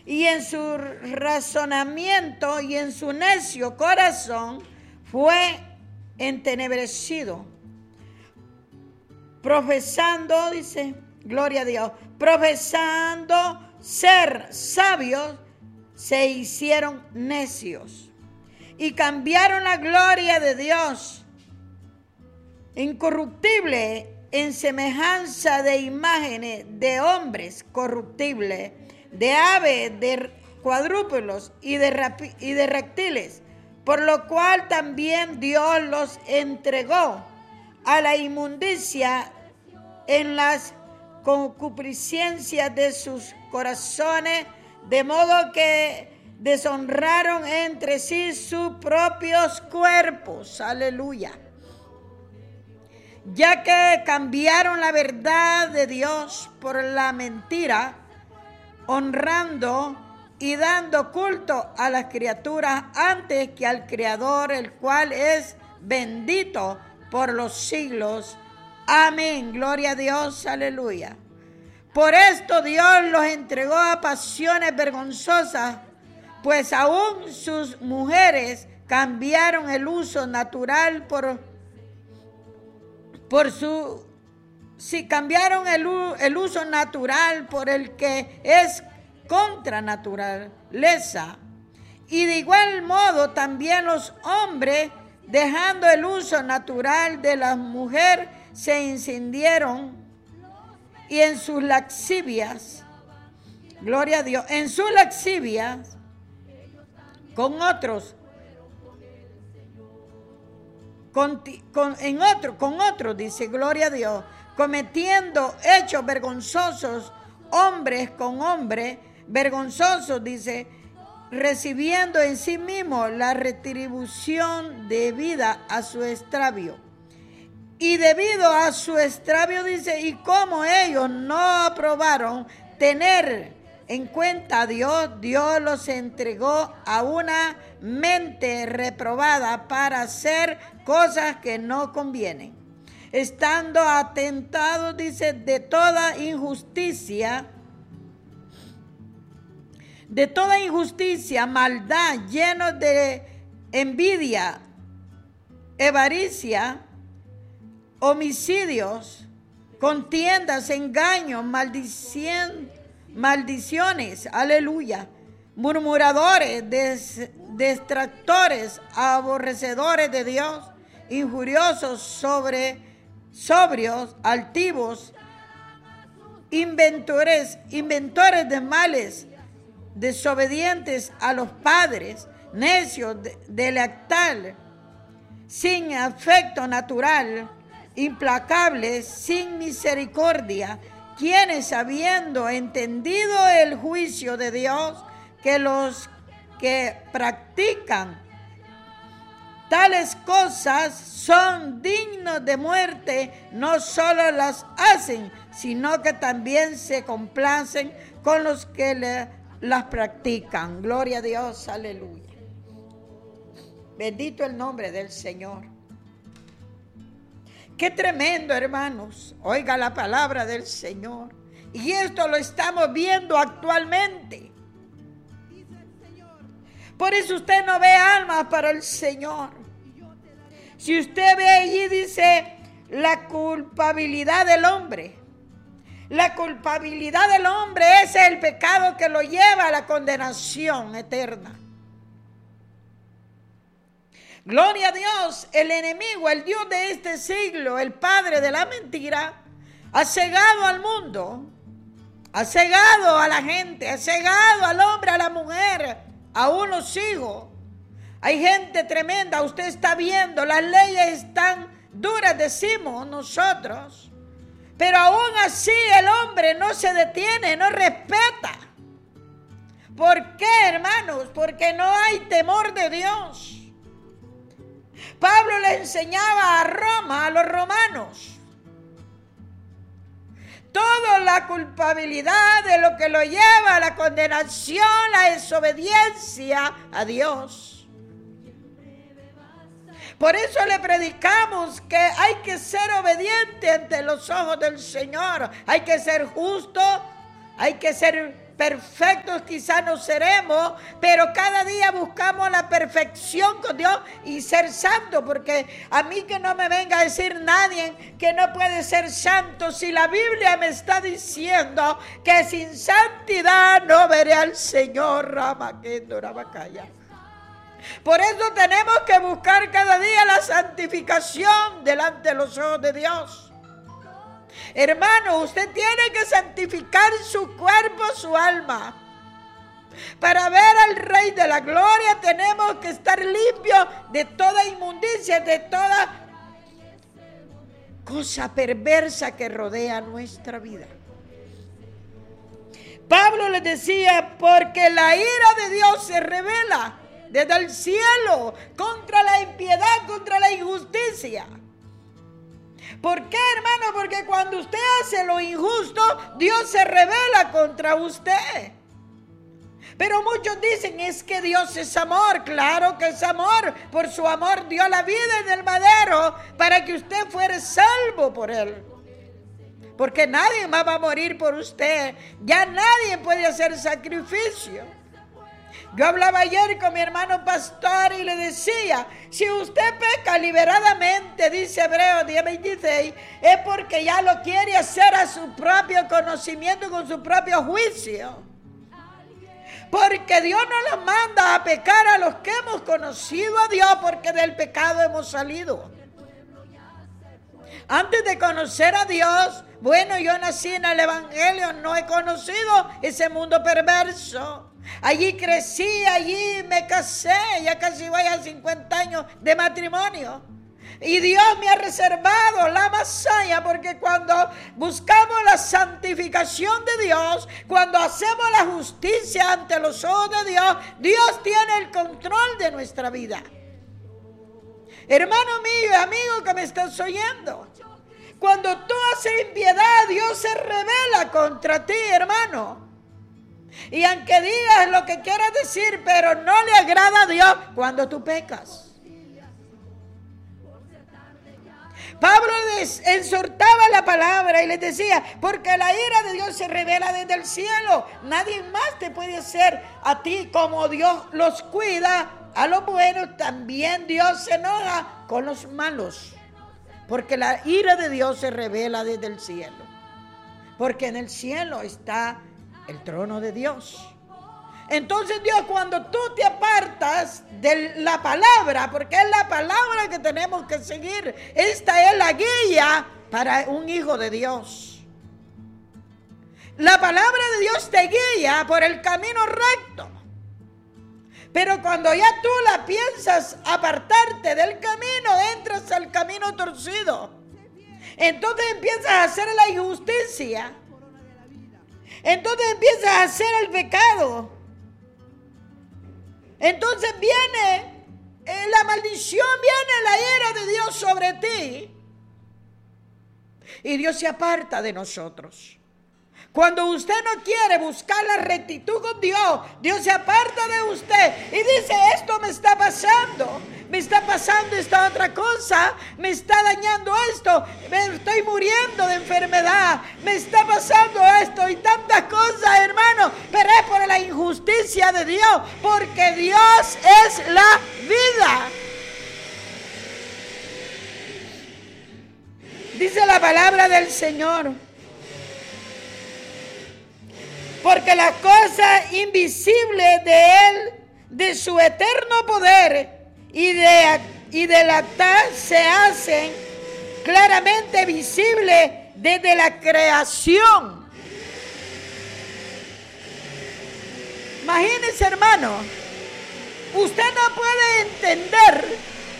y en su razonamiento y en su necio corazón fue entenebrecido, profesando, dice, gloria a Dios, profesando ser sabios, se hicieron necios y cambiaron la gloria de Dios incorruptible en semejanza de imágenes de hombres corruptibles, de aves, de cuadrúpedos y de reptiles, por lo cual también Dios los entregó a la inmundicia en las concupiscencias de sus corazones, de modo que deshonraron entre sí sus propios cuerpos. Aleluya. Ya que cambiaron la verdad de Dios por la mentira, honrando y dando culto a las criaturas antes que al Creador, el cual es bendito por los siglos. Amén. Gloria a Dios. Aleluya. Por esto Dios los entregó a pasiones vergonzosas, pues aún sus mujeres cambiaron el uso natural cambiaron el uso natural por el que es contra naturaleza. Y de igual modo también los hombres, dejando el uso natural de la mujer, se incendiaron y en sus lascivias, gloria a Dios, en sus lascivias con otros, con otros, dice, gloria a Dios, cometiendo hechos vergonzosos, hombres con hombres, vergonzosos, dice, recibiendo en sí mismo la retribución debida a su extravío. Y debido a su extravío, dice, y como ellos no aprobaron tener en cuenta a Dios, Dios los entregó a una mente reprobada para hacer cosas que no convienen, estando atentados, dice, de toda injusticia, maldad, llenos de envidia, avaricia, homicidios, contiendas, engaños, maldiciones, aleluya, murmuradores, detractores, aborrecedores de Dios, injuriosos, sobrios, altivos, inventores de males, desobedientes a los padres, necios, delectables, sin afecto natural, implacables, sin misericordia, quienes habiendo entendido el juicio de Dios, que los que practican tales cosas son dignos de muerte, no solo las hacen, sino que también se complacen con los que las practican. Gloria a Dios, aleluya. Bendito el nombre del Señor. Qué tremendo, hermanos. Oiga la palabra del Señor. Y esto lo estamos viendo actualmente. Por eso usted no ve almas para el Señor. Si usted ve allí, dice, la culpabilidad del hombre. La culpabilidad del hombre es el pecado que lo lleva a la condenación eterna. Gloria a Dios, el enemigo, el Dios de este siglo, el padre de la mentira, ha cegado al mundo, ha cegado a la gente, ha cegado al hombre, a la mujer, a los hijos. Hay gente tremenda, usted está viendo, las leyes están duras, decimos nosotros, pero aún así el hombre no se detiene, no respeta. ¿Por qué, hermanos? Porque no hay temor de Dios. Pablo le enseñaba a los romanos, toda la culpabilidad de lo que lo lleva a la condenación, la desobediencia a Dios. Por eso le predicamos que hay que ser obediente ante los ojos del Señor, hay que ser justo, hay que ser perfectos quizás no seremos, pero cada día buscamos la perfección con Dios y ser santo, porque a mí que no me venga a decir nadie que no puede ser santo si la Biblia me está diciendo que sin santidad no veré al Señor. Ramaquendo, Ramacaya. Por eso tenemos que buscar cada día la santificación delante de los ojos de Dios. Hermano, usted tiene que santificar su cuerpo, su alma. Para ver al Rey de la Gloria tenemos que estar limpios de toda inmundicia, de toda cosa perversa que rodea nuestra vida. Pablo les decía, porque la ira de Dios se revela desde el cielo contra la impiedad, contra la injusticia. ¿Por qué, hermano? Porque cuando usted hace lo injusto, Dios se revela contra usted. Pero muchos dicen, es que Dios es amor. Claro que es amor. Por su amor dio la vida en el madero para que usted fuera salvo por él. Porque nadie más va a morir por usted. Ya nadie puede hacer sacrificio. Yo hablaba ayer con mi hermano pastor y le decía, si usted peca liberadamente, dice Hebreos 10:26, es porque ya lo quiere hacer a su propio conocimiento, con su propio juicio. Porque Dios no nos manda a pecar a los que hemos conocido a Dios, porque del pecado hemos salido. Antes de conocer a Dios, bueno, yo nací en el Evangelio, no he conocido ese mundo perverso. Allí crecí, allí me casé, ya casi voy a 50 años de matrimonio. Y Dios me ha reservado la masaya, porque cuando buscamos la santificación de Dios, cuando hacemos la justicia ante los ojos de Dios, Dios tiene el control de nuestra vida. Hermano mío y amigo que me estás oyendo, cuando tú haces impiedad, Dios se revela contra ti, hermano. Y aunque digas lo que quieras decir, pero no le agrada a Dios cuando tú pecas. Pablo les exhortaba la palabra y les decía, porque la ira de Dios se revela desde el cielo. Nadie más te puede hacer a ti como Dios los cuida. A los buenos también Dios se enoja con los malos. Porque la ira de Dios se revela desde el cielo. Porque en el cielo está el trono de Dios. Entonces Dios, cuando tú te apartas de la palabra, porque es la palabra que tenemos que seguir, esta es la guía para un hijo de Dios. La palabra de Dios te guía por el camino recto. Pero cuando ya tú la piensas apartarte del camino, entras al camino torcido. Entonces empiezas a hacer la injusticia. Entonces empiezas a hacer el pecado. Entonces viene la maldición, viene la ira de Dios sobre ti. Y Dios se aparta de nosotros. Cuando usted no quiere buscar la rectitud con Dios, Dios se aparta de usted y dice, esto me está pasando esta otra cosa, me está dañando esto, me estoy muriendo de enfermedad, me está pasando esto y tantas cosas, hermano, pero es por la injusticia de Dios, porque Dios es la vida. Dice la palabra del Señor, porque las cosas invisibles de Él, de su eterno poder y de la tal se hacen claramente visibles desde la creación. Imagínense, hermano, usted no puede entender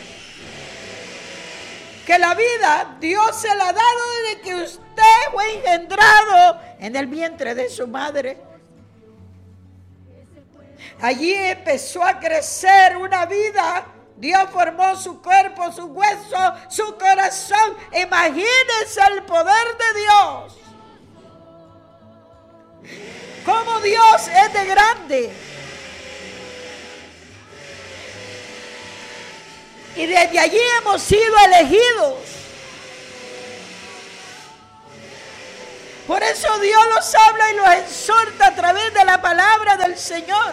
que la vida Dios se la ha dado desde que usted fue engendrado en el vientre de su madre. Allí empezó a crecer una vida. Dios formó su cuerpo, su hueso, su corazón. Imagínense el poder de Dios. Cómo Dios es de grande. Y desde allí hemos sido elegidos. Por eso Dios los habla y los exhorta a través de la palabra del Señor.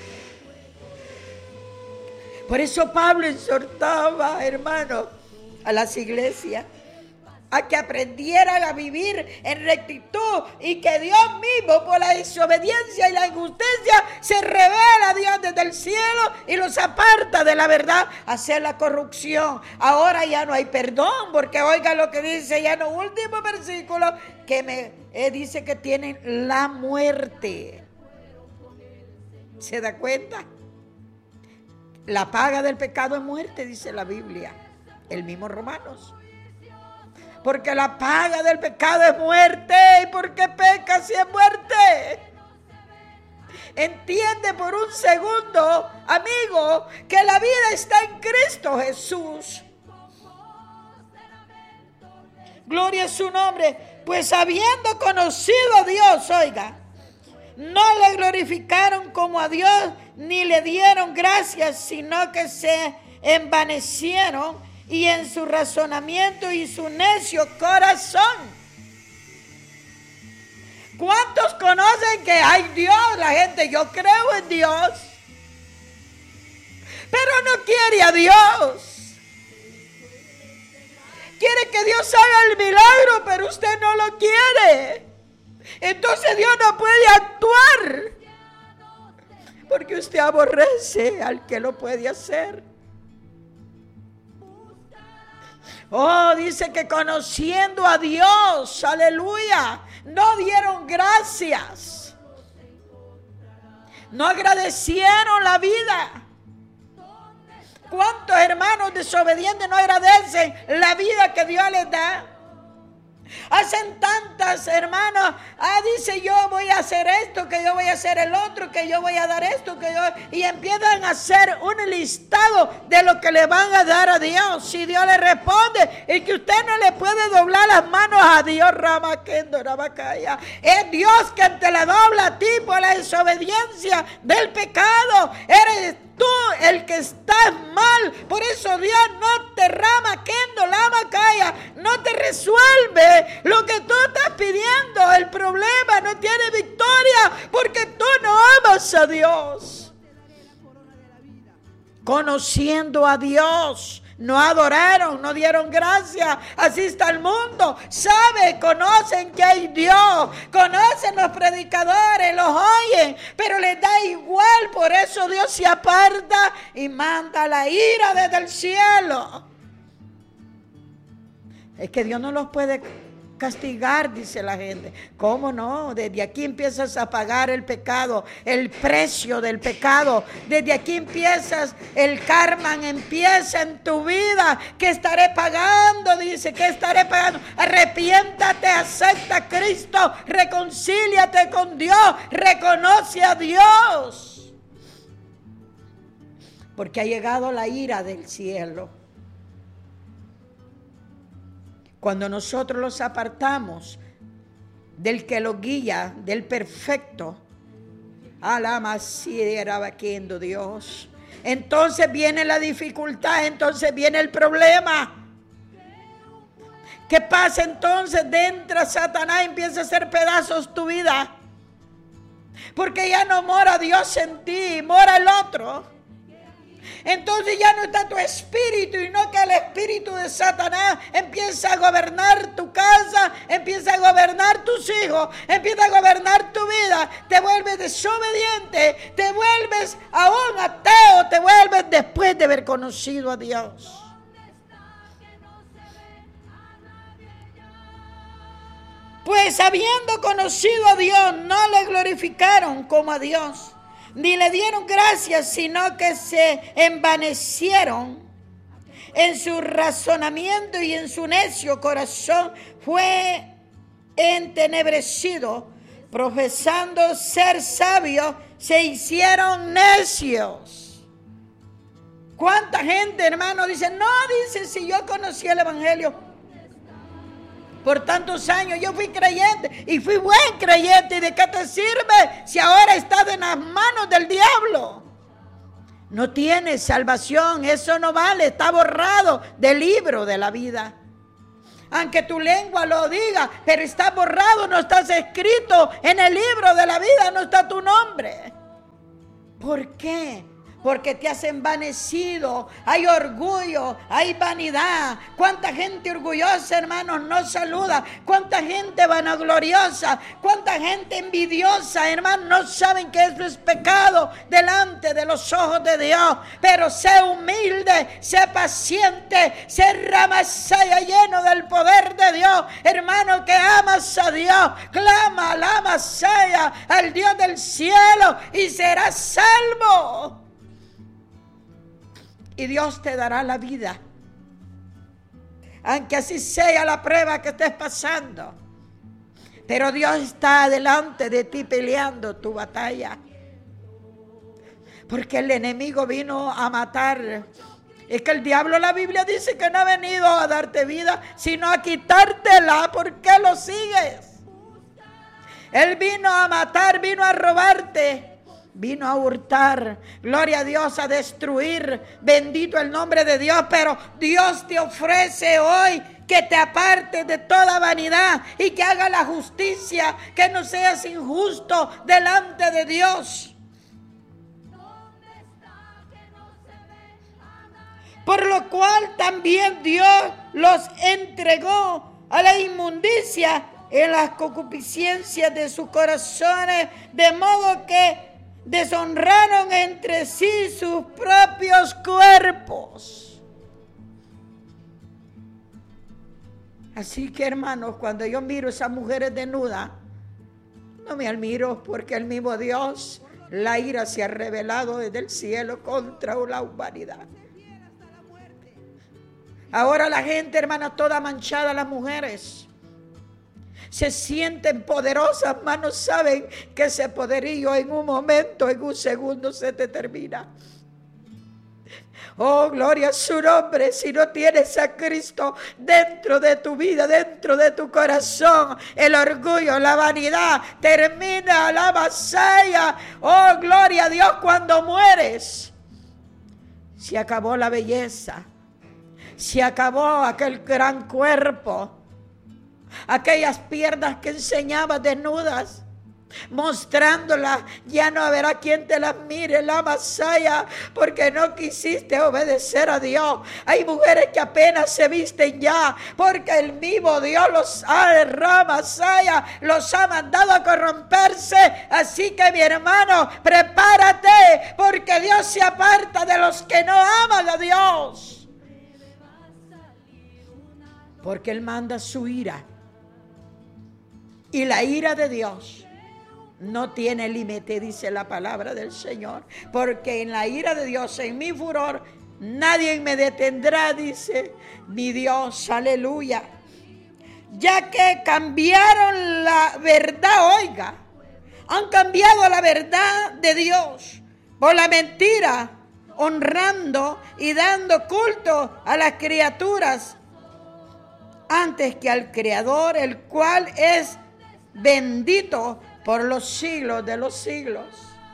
Por eso Pablo exhortaba, hermanos, a las iglesias a que aprendieran a vivir en rectitud y que Dios mismo, por la desobediencia y la injusticia, se revela a Dios desde el cielo y los aparta de la verdad, hacer la corrupción. Ahora ya no hay perdón, porque oiga lo que dice ya en el último versículo, que dice que tienen la muerte. ¿Se da cuenta? La paga del pecado es muerte, dice la Biblia, el mismo Romanos. Porque la paga del pecado es muerte. ¿Y por qué peca si es muerte? Entiende por un segundo, amigo, que la vida está en Cristo Jesús. Gloria a su nombre. Pues habiendo conocido a Dios, oiga, no le glorificaron como a Dios, ni le dieron gracias, sino que se envanecieron y en su razonamiento y su necio corazón. ¿Cuántos conocen que hay Dios? La gente, yo creo en Dios, pero no quiere a Dios. Quiere que Dios haga el milagro, pero usted no lo quiere. Entonces Dios no puede actuar, porque usted aborrece al que lo puede hacer. Oh, dice que conociendo a Dios, aleluya, no dieron gracias, no agradecieron la vida. ¿Cuántos hermanos desobedientes no agradecen la vida que Dios les da? Hacen tantas, hermanos, dice yo voy a hacer esto, que yo voy a hacer el otro, que yo voy a dar esto, y empiezan a hacer un listado de lo que le van a dar a Dios. Si Dios le responde, y que usted no le puede doblar las manos a Dios, es Dios quien te la dobla a ti por la desobediencia del pecado. Eres tú el que estás mal. Por eso Dios no te no te resuelve lo que tú estás pidiendo. El problema no tiene victoria porque tú no amas a Dios. Conociendo a Dios, no adoraron, no dieron gracias. Así está el mundo. Conocen que hay Dios, conocen los predicadores, los oyen, pero les da igual. Por eso Dios se aparta y manda la ira desde el cielo. Es que Dios no los puede castigar, dice la gente. ¿Cómo no? Desde aquí empiezas a pagar el pecado, el precio del pecado. Desde aquí empiezas, el karma empieza en tu vida. ¿Qué estaré pagando? Dice, ¿qué estaré pagando? Arrepiéntate, acepta a Cristo, reconcíliate con Dios, reconoce a Dios. Porque ha llegado la ira del cielo. Cuando nosotros los apartamos del que los guía, del perfecto, Dios, entonces viene la dificultad, entonces viene el problema. ¿Qué pasa entonces? Entra Satanás y empieza a hacer pedazos tu vida. Porque ya no mora Dios en ti, mora el otro. Entonces ya no está tu espíritu, y no que el espíritu de Satanás empieza a gobernar tu casa, empieza a gobernar tus hijos, empieza a gobernar tu vida. Te vuelves desobediente, te vuelves aún ateo, te vuelves después de haber conocido a Dios. Pues habiendo conocido a Dios, no le glorificaron como a Dios, ni le dieron gracias, sino que se envanecieron en su razonamiento, y en su necio corazón fue entenebrecido. Profesando ser sabios, se hicieron necios. ¿Cuánta gente, hermano, dice, no, dice, si yo conocí el evangelio por tantos años, yo fui creyente y fui buen creyente, ¿y de qué te sirve si ahora estás en las manos del diablo? No tienes salvación, eso no vale, está borrado del libro de la vida. Aunque tu lengua lo diga, pero está borrado, no estás escrito en el libro de la vida, no está tu nombre. ¿Por qué? Porque te has envanecido, hay orgullo, hay vanidad. ¿Cuánta gente orgullosa, hermanos, no saluda? ¿Cuánta gente vanagloriosa? ¿Cuánta gente envidiosa, hermanos, no saben que eso es pecado delante de los ojos de Dios? Pero sé humilde, sé paciente, sé ramasaya lleno del poder de Dios. Hermano, que amas a Dios, clama al amasaya, al Dios del cielo, y serás salvo. Y Dios te dará la vida, aunque así sea la prueba que estés pasando. Pero Dios está delante de ti peleando tu batalla. Porque el enemigo vino a matar. Es que el diablo, la Biblia dice que no ha venido a darte vida, sino a quitártela. ¿Por qué lo sigues? Él vino a matar, vino a robarte. Vino a hurtar, gloria a Dios, a destruir, bendito el nombre de Dios. Pero Dios te ofrece hoy que te apartes de toda vanidad y que haga la justicia, que no seas injusto delante de Dios. Por lo cual también Dios los entregó a la inmundicia en las concupiscencias de sus corazones, de modo que deshonraron entre sí sus propios cuerpos. Así que, hermanos, cuando yo miro esas mujeres desnudas, no me admiro, porque el mismo Dios, la ira se ha revelado desde el cielo contra la humanidad. Ahora la gente, hermanas, toda manchada, las mujeres se sienten poderosas, mas no saben que ese poderío en un momento, en un segundo se te termina. Oh, gloria a su nombre. Si no tienes a Cristo dentro de tu vida, dentro de tu corazón, el orgullo, la vanidad termina la vasalla. Oh, gloria a Dios, cuando mueres se acabó la belleza, se acabó aquel gran cuerpo, aquellas piernas que enseñaba desnudas, mostrándolas. Ya no habrá quien te las mire, la masaya, porque no quisiste obedecer a Dios. Hay mujeres que apenas se visten ya, porque el mismo Dios los ha, masaya, los ha mandado a corromperse. Así que, mi hermano, prepárate, porque Dios se aparta de los que no aman a Dios, porque Él manda su ira. Y la ira de Dios no tiene límite, dice la palabra del Señor. Porque en la ira de Dios, en mi furor, nadie me detendrá, dice mi Dios. Aleluya. Ya que cambiaron la verdad, oiga, han cambiado la verdad de Dios por la mentira, honrando y dando culto a las criaturas antes que al Creador, el cual es bendito por los siglos de los siglos.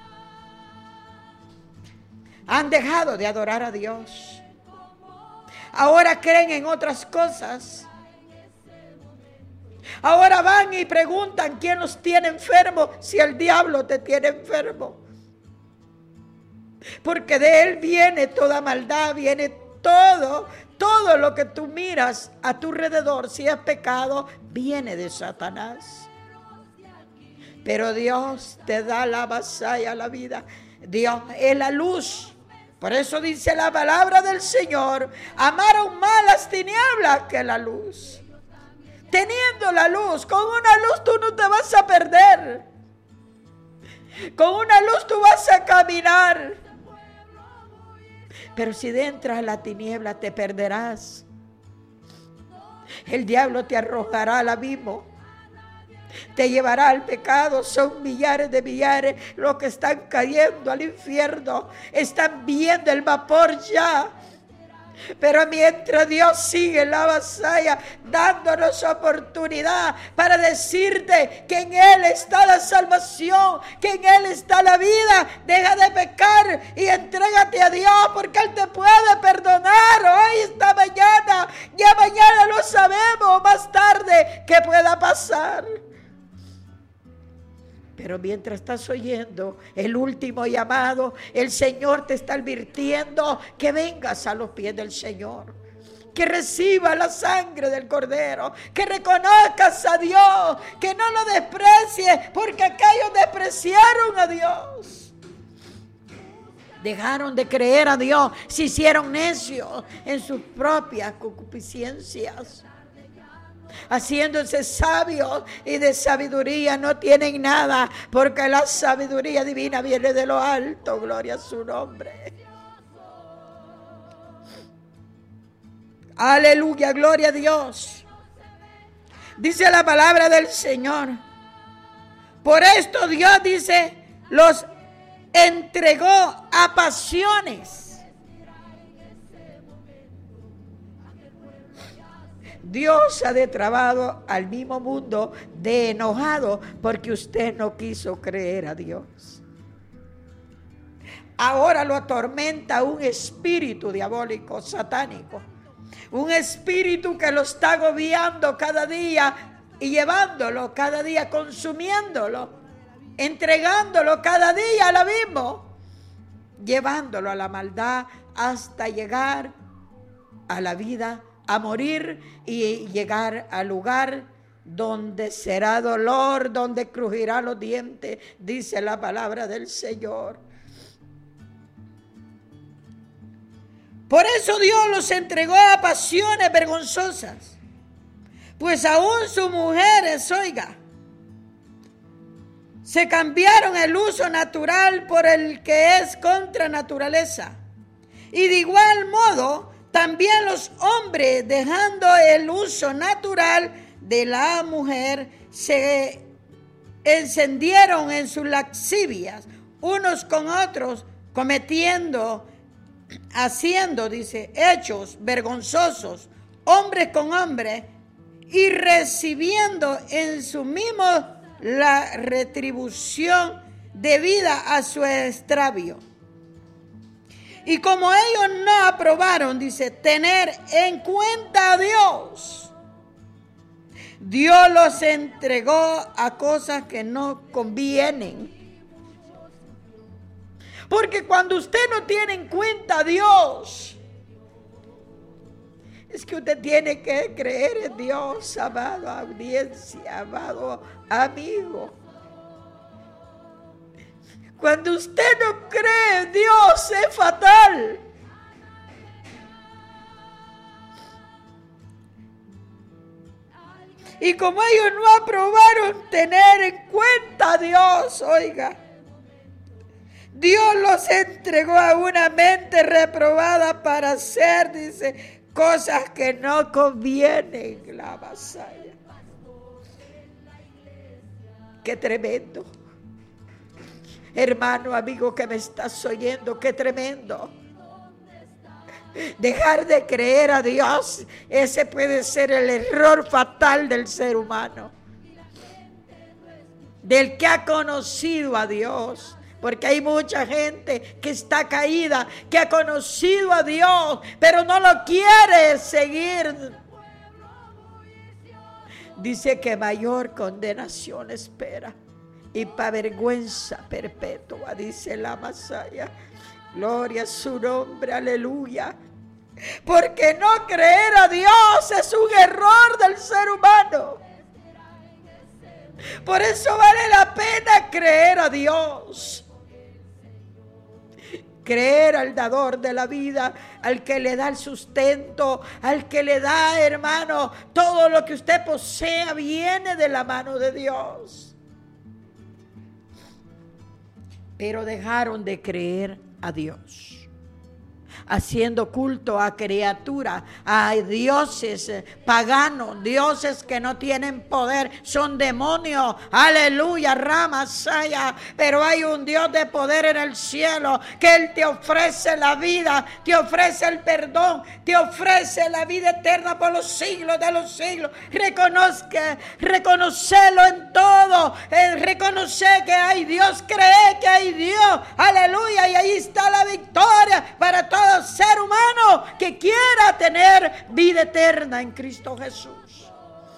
Han dejado de adorar a Dios. Ahora creen en otras cosas. Ahora van y preguntan quién los tiene enfermos, si el diablo te tiene enfermo. Porque de él viene toda maldad, viene todo lo que tú miras a tu alrededor, si es pecado, viene de Satanás. Pero Dios te da la vasalla, la vida. Dios es la luz. Por eso dice la palabra del Señor: amaron más las tinieblas que la luz. Teniendo la luz, con una luz tú no te vas a perder. Con una luz tú vas a caminar. Pero si entras a la tiniebla te perderás. El diablo te arrojará al abismo, te llevará al pecado. Son millares de millares los que están cayendo al infierno. Están viendo el vapor ya. Pero mientras Dios sigue en la vasalla dándonos oportunidad para decirte que en Él está la salvación, que en Él está la vida, deja de pecar y entrégate a Dios, porque Él te puede perdonar hoy, esta mañana. Ya mañana lo sabemos, más tarde que pueda pasar. Pero mientras estás oyendo el último llamado, el Señor te está advirtiendo que vengas a los pies del Señor, que reciba la sangre del Cordero, que reconozcas a Dios, que no lo desprecies, porque aquellos despreciaron a Dios. Dejaron de creer a Dios, se hicieron necios en sus propias concupiscencias. Haciéndose sabios y de sabiduría no tienen nada, porque la sabiduría divina viene de lo alto, gloria a su nombre. Aleluya, gloria a Dios. Dice la palabra del Señor. Por esto Dios dice, los entregó a pasiones. Dios ha depravado al mismo mundo de enojado porque usted no quiso creer a Dios. Ahora lo atormenta un espíritu diabólico, satánico. Un espíritu que lo está agobiando cada día y llevándolo cada día, consumiéndolo, entregándolo cada día al abismo, llevándolo a la maldad hasta llegar a la vida, a morir y llegar al lugar donde será dolor, donde crujirán los dientes, dice la palabra del Señor. Por eso Dios los entregó a pasiones vergonzosas, pues aún sus mujeres, oiga, se cambiaron el uso natural por el que es contra naturaleza. Y de igual modo, también los hombres, dejando el uso natural de la mujer, se encendieron en sus lascivias, unos con otros, haciendo, dice, hechos vergonzosos, hombres con hombres, y recibiendo en su mismo la retribución debida a su extravío. Y como ellos no aprobaron, dice, tener en cuenta a Dios, Dios los entregó a cosas que no convienen. Porque cuando usted no tiene en cuenta a Dios, es que usted tiene que creer en Dios, amado audiencia, amado amigo. Cuando usted no cree en Dios es fatal. Y como ellos no aprobaron tener en cuenta a Dios, oiga, Dios los entregó a una mente reprobada para hacer, dice, cosas que no convienen, la vasalla. Qué tremendo. Hermano, amigo que me estás oyendo, qué tremendo. Dejar de creer a Dios, ese puede ser el error fatal del ser humano. Del que ha conocido a Dios. Porque hay mucha gente que está caída, que ha conocido a Dios, pero no lo quiere seguir. Dice que mayor condenación espera y para vergüenza perpetua, dice la Masaya. Gloria a su nombre, aleluya. Porque no creer a Dios es un error del ser humano. Por eso vale la pena creer a Dios. Creer al dador de la vida, al que le da el sustento, al que le da, hermano, todo lo que usted posea viene de la mano de Dios. Pero dejaron de creer a Dios. haciendo culto a criaturas, a dioses paganos, dioses que no tienen poder, son demonios. Aleluya, Ramasaya. Pero hay un Dios de poder en el cielo, que Él te ofrece la vida, te ofrece el perdón, te ofrece la vida eterna por los siglos de los siglos. Reconocelo en todo, reconocer que hay Dios, cree que hay Dios, aleluya, y ahí está la victoria para todo ser humano que quiera tener vida eterna en Cristo Jesús.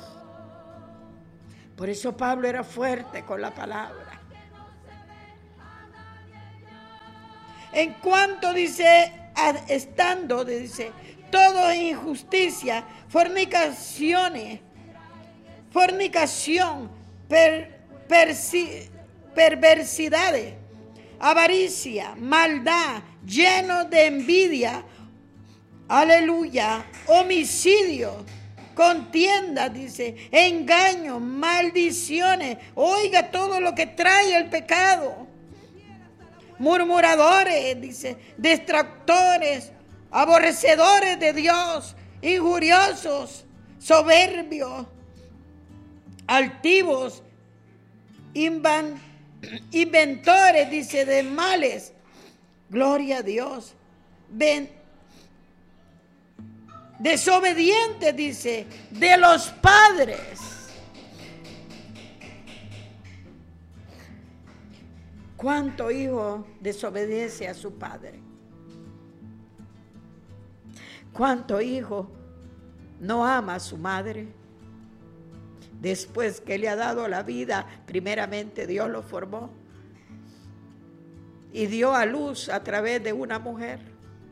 Por eso Pablo era fuerte con la palabra. En cuanto dice, estando, dice, todo injusticia, fornicación, perversidades, avaricia, maldad, lleno de envidia, aleluya, homicidio, contienda, dice, engaño, maldiciones. Oiga todo lo que trae el pecado. Murmuradores, dice, detractores, aborrecedores de Dios, injuriosos, soberbios, altivos, inventores, dice, de males. Gloria a Dios. Desobedientes, dice, de los padres. ¿Cuánto hijo desobedece a su padre? ¿Cuánto hijo no ama a su madre? Después que le ha dado la vida, primeramente Dios lo formó y dio a luz a través de una mujer.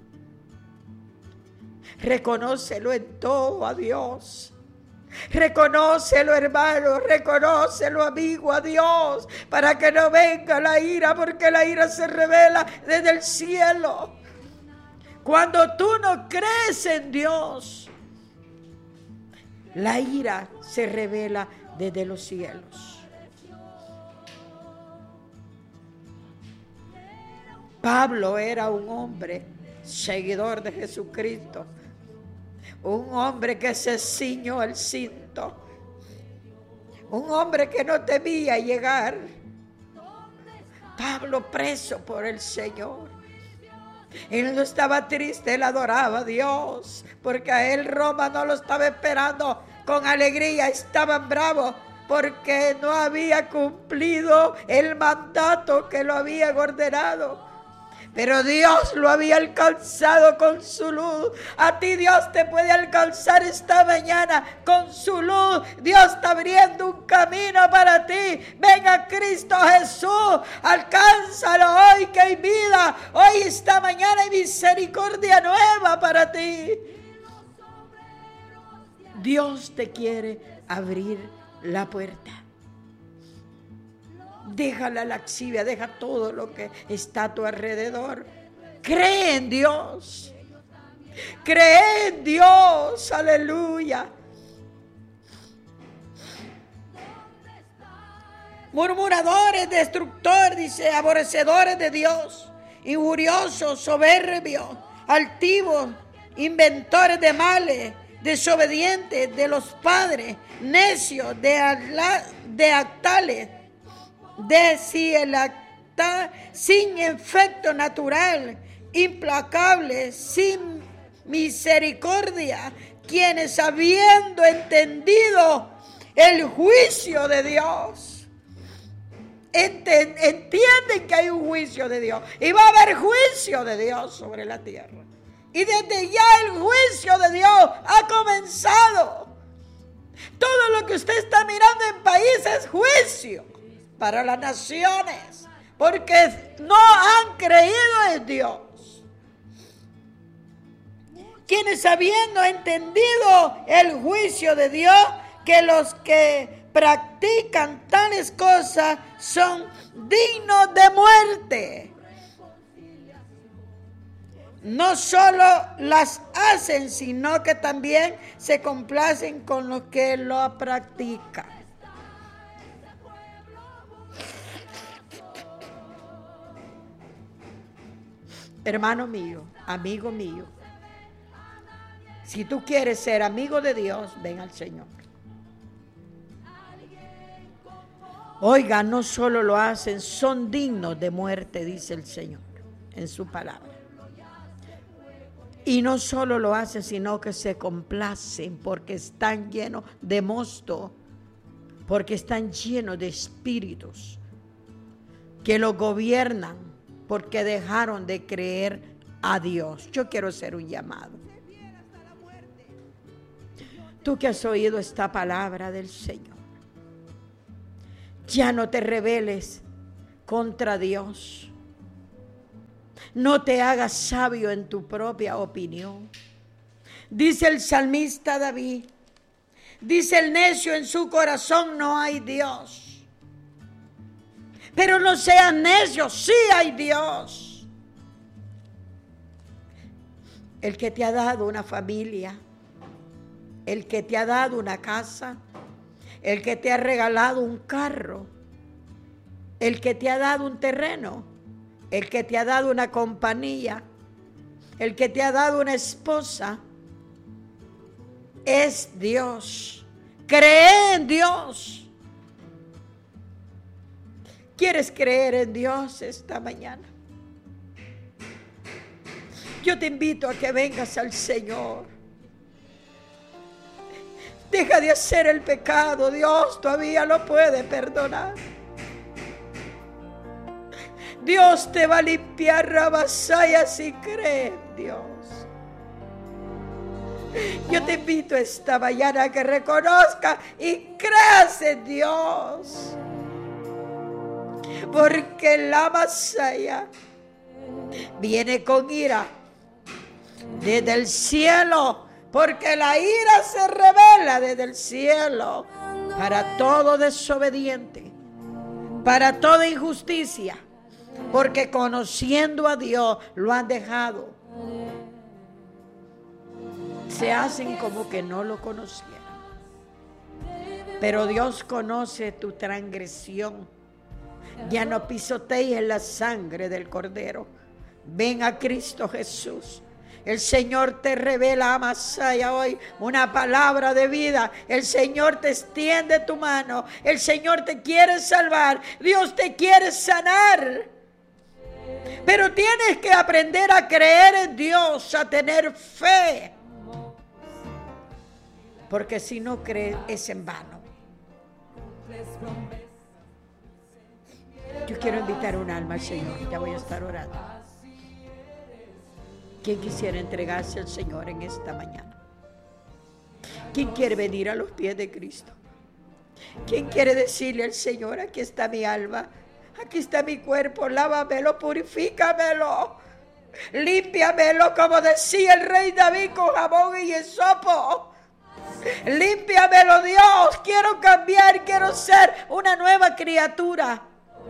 Reconócelo en todo a Dios. Reconócelo, hermano, reconócelo, amigo, a Dios, para que no venga la ira, porque la ira se revela desde el cielo. Cuando tú no crees en Dios, la ira se revela desde los cielos. Pablo era un hombre seguidor de Jesucristo, un hombre que se ciñó el cinto, un hombre que no temía llegar. Pablo preso por el Señor. Él no estaba triste, él adoraba a Dios, porque a él Roma no lo estaba esperando con alegría, estaban bravos porque no había cumplido el mandato que lo había ordenado. Pero Dios lo había alcanzado con su luz. A ti Dios te puede alcanzar esta mañana con su luz. Dios está abriendo un camino para ti. Ven a Cristo Jesús. Alcánzalo hoy que hay vida. Hoy esta mañana hay misericordia nueva para ti. Dios te quiere abrir la puerta. Deja la laxivia, deja todo lo que está a tu alrededor. Cree en Dios. Cree en Dios. Aleluya. Murmuradores, destructores, dice, aborrecedores de Dios, injuriosos, soberbios, altivos, inventores de males, desobedientes de los padres, necios, deactales, sin efecto natural, implacables, sin misericordia, quienes habiendo entendido el juicio de Dios, entienden que hay un juicio de Dios y va a haber juicio de Dios sobre la tierra, y desde ya el juicio de Dios ha comenzado. Todo lo que usted está mirando en país es juicio para las naciones, porque no han creído en Dios. Quienes habiendo entendido el juicio de Dios, que los que practican tales cosas son dignos de muerte. No solo las hacen, sino que también se complacen con los que lo practican. Hermano mío, amigo mío, si tú quieres ser amigo de Dios, ven al Señor. Oiga, no solo lo hacen, son dignos de muerte, dice el Señor en su palabra. Y no solo lo hacen, sino que se complacen porque están llenos de mosto, porque están llenos de espíritus que los gobiernan, porque dejaron de creer a Dios. Yo quiero hacer un llamado. Tú que has oído esta palabra del Señor, ya no te rebeles contra Dios. No te hagas sabio en tu propia opinión. Dice el salmista David, dice el necio en su corazón, no hay Dios. Pero no sean necios, sí hay Dios. El que te ha dado una familia, el que te ha dado una casa, el que te ha regalado un carro, el que te ha dado un terreno, el que te ha dado una compañía, el que te ha dado una esposa, es Dios. Cree en Dios. ¿Quieres creer en Dios esta mañana? Yo te invito a que vengas al Señor. Deja de hacer el pecado, Dios todavía lo puede perdonar. Dios te va a limpiar, Rabasaya, si crees en Dios. Yo te invito esta mañana a que reconozcas y creas en Dios. Porque la Masaya viene con ira desde el cielo. Porque la ira se revela desde el cielo para todo desobediente, para toda injusticia, porque conociendo a Dios lo han dejado. Se hacen como que no lo conocieran. Pero Dios conoce tu transgresión. Ya no pisotees la sangre del Cordero. Ven a Cristo Jesús. El Señor te revela, Amasaya, hoy una palabra de vida. El Señor te extiende tu mano. El Señor te quiere salvar. Dios te quiere sanar. Pero tienes que aprender a creer en Dios, a tener fe. Porque si no crees, es en vano. Yo quiero invitar un alma al Señor. Ya voy a estar orando. ¿Quién quisiera entregarse al Señor en esta mañana? ¿Quién quiere venir a los pies de Cristo? ¿Quién quiere decirle al Señor, aquí está mi alma, aquí está mi cuerpo, lávamelo, purifícamelo, límpiamelo, como decía el rey David con jabón y hisopo? Límpiamelo, Dios, quiero cambiar, quiero ser una nueva criatura.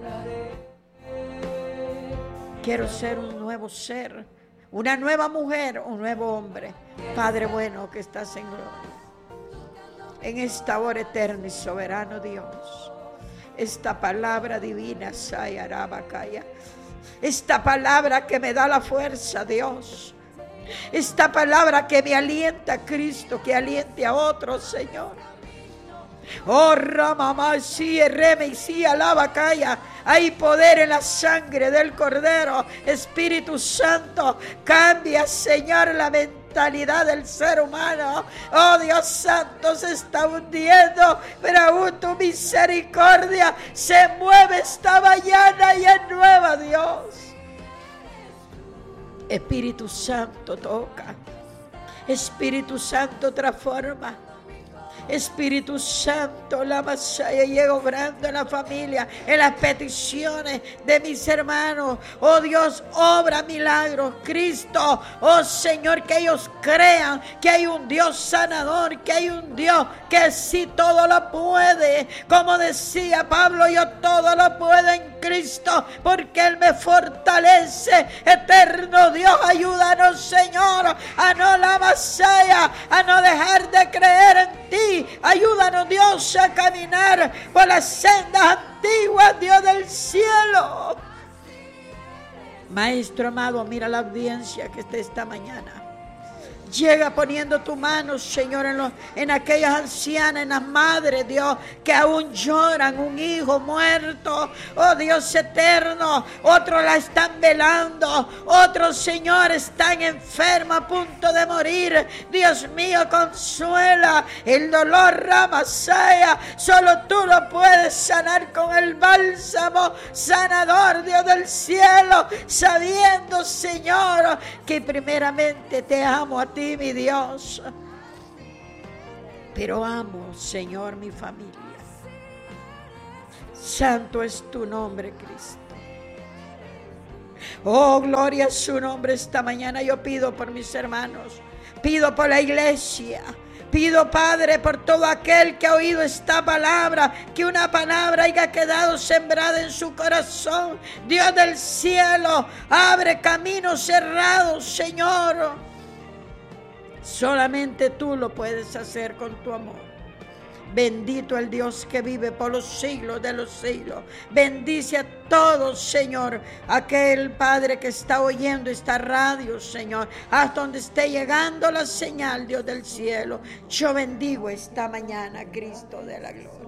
Quiero ser un nuevo ser, una nueva mujer, un nuevo hombre. Padre bueno que estás en gloria, en esta hora eterna y soberano Dios, esta palabra divina, Sayarabakaya, esta palabra que me da la fuerza, Dios, esta palabra que me alienta, Cristo, que aliente a otros, Señor. Oh, Ramamá, sí, Reme, sí, Alabacaya. Hay poder en la sangre del Cordero. Espíritu Santo, cambia, Señor, la mentalidad del ser humano. Oh, Dios Santo, se está hundiendo, pero aún tu misericordia se mueve esta mañana y es nueva, Dios. Espíritu Santo, toca. Espíritu Santo, transforma. Espíritu Santo, la Masaya, llega obrando en la familia, en las peticiones de mis hermanos. Oh Dios, obra milagros, Cristo. Oh Señor, que ellos crean que hay un Dios sanador, que hay un Dios que sí todo lo puede. Como decía Pablo, yo todo lo puedo en Cristo, porque Él me fortalece. Eterno Dios, ayúdanos, Señor, a no la Masaya, a no dejar de creer en ti. Ayúdanos, Dios, a caminar por las sendas antiguas, Dios del cielo. Maestro amado, mira la audiencia que está esta mañana. Llega poniendo tu mano, Señor, en aquellas ancianas, en las madres, Dios, que aún lloran un hijo muerto. Oh Dios eterno, otros la están velando, otros, Señor, están enfermos a punto de morir. Dios mío, consuela el dolor, Ramasaya. Solo tú lo puedes sanar con el bálsamo sanador, Dios del cielo, sabiendo, Señor, que primeramente te amo a ti, mi Dios, pero amo, Señor, mi familia. Santo es tu nombre, Cristo. Oh, gloria a su nombre. Esta mañana yo pido por mis hermanos, pido por la iglesia, pido, Padre, por todo aquel que ha oído esta palabra, que una palabra haya quedado sembrada en su corazón. Dios del cielo, abre caminos cerrados, Señor. Solamente tú lo puedes hacer con tu amor. Bendito el Dios que vive por los siglos de los siglos. Bendice a todos, Señor, aquel Padre que está oyendo esta radio, Señor, hasta donde esté llegando la señal, Dios del cielo. Yo bendigo esta mañana, Cristo de la gloria.